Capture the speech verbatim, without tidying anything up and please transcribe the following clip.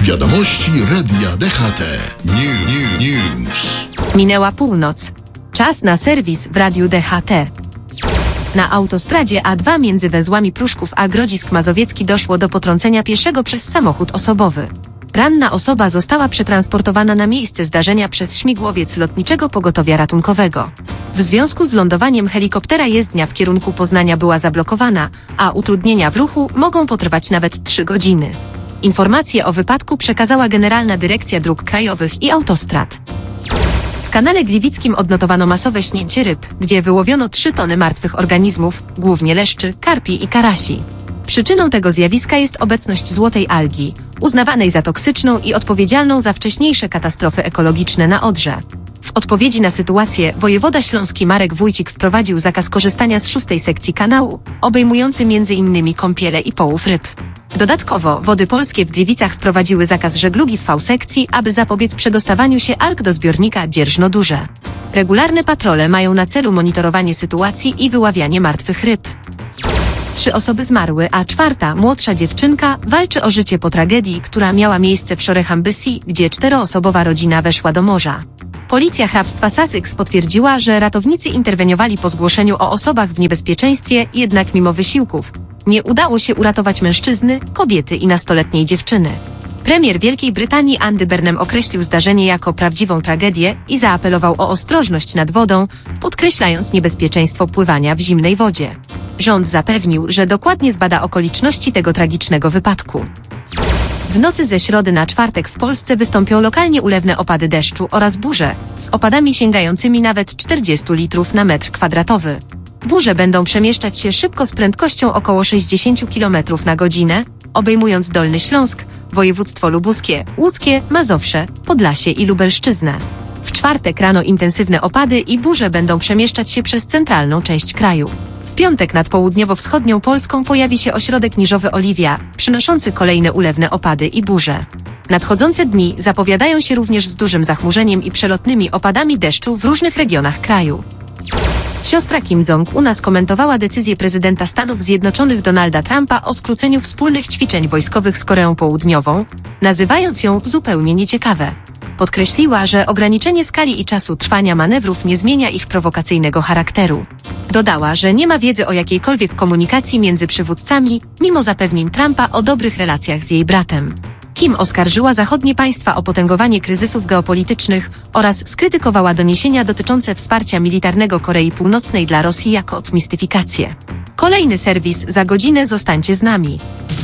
Wiadomości Radia D H T. New, new, news. Minęła północ. Czas na serwis w Radiu D H T. Na autostradzie A dwa między węzłami Pruszków a Grodzisk Mazowiecki doszło do potrącenia pieszego przez samochód osobowy. Ranna osoba została przetransportowana na miejsce zdarzenia przez śmigłowiec Lotniczego Pogotowia Ratunkowego. W związku z lądowaniem helikoptera jezdnia w kierunku Poznania była zablokowana, a utrudnienia w ruchu mogą potrwać nawet trzy godziny. Informacje o wypadku przekazała Generalna Dyrekcja Dróg Krajowych i Autostrad. W kanale Gliwickim odnotowano masowe śnięcie ryb, gdzie wyłowiono trzy tony martwych organizmów, głównie leszczy, karpi i karasi. Przyczyną tego zjawiska jest obecność złotej algi, uznawanej za toksyczną i odpowiedzialną za wcześniejsze katastrofy ekologiczne na Odrze. W odpowiedzi na sytuację wojewoda śląski Marek Wójcik wprowadził zakaz korzystania z szóstej sekcji kanału, obejmujący między innymi kąpiele i połów ryb. Dodatkowo Wody Polskie w Gliwicach wprowadziły zakaz żeglugi w V-sekcji, aby zapobiec przedostawaniu się alg do zbiornika Dzierżno-Duże. Regularne patrole mają na celu monitorowanie sytuacji i wyławianie martwych ryb. Trzy osoby zmarły, a czwarta, młodsza dziewczynka, walczy o życie po tragedii, która miała miejsce w Shoreham-by-Sea, gdzie czteroosobowa rodzina weszła do morza. Policja hrabstwa Sussex potwierdziła, że ratownicy interweniowali po zgłoszeniu o osobach w niebezpieczeństwie, jednak mimo wysiłków nie udało się uratować mężczyzny, kobiety i nastoletniej dziewczyny. Premier Wielkiej Brytanii Andy Burnham określił zdarzenie jako prawdziwą tragedię i zaapelował o ostrożność nad wodą, podkreślając niebezpieczeństwo pływania w zimnej wodzie. Rząd zapewnił, że dokładnie zbada okoliczności tego tragicznego wypadku. W nocy ze środy na czwartek w Polsce wystąpią lokalnie ulewne opady deszczu oraz burze, z opadami sięgającymi nawet czterdziestu litrów na metr kwadratowy. Burze będą przemieszczać się szybko z prędkością około sześćdziesiąt kilometrów na godzinę, obejmując Dolny Śląsk, województwo lubuskie, łódzkie, Mazowsze, Podlasie i Lubelszczyznę. W czwartek rano intensywne opady i burze będą przemieszczać się przez centralną część kraju. W piątek nad południowo-wschodnią Polską pojawi się ośrodek niżowy Oliwia, przynoszący kolejne ulewne opady i burze. Nadchodzące dni zapowiadają się również z dużym zachmurzeniem i przelotnymi opadami deszczu w różnych regionach kraju. Siostra Kim Jong-una skomentowała decyzję prezydenta Stanów Zjednoczonych Donalda Trumpa o skróceniu wspólnych ćwiczeń wojskowych z Koreą Południową, nazywając ją zupełnie nieciekawe. Podkreśliła, że ograniczenie skali i czasu trwania manewrów nie zmienia ich prowokacyjnego charakteru. Dodała, że nie ma wiedzy o jakiejkolwiek komunikacji między przywódcami, mimo zapewnień Trumpa o dobrych relacjach z jej bratem. Kim oskarżyła zachodnie państwa o potęgowanie kryzysów geopolitycznych oraz skrytykowała doniesienia dotyczące wsparcia militarnego Korei Północnej dla Rosji jako mistyfikację. Kolejny serwis za godzinę, zostańcie z nami.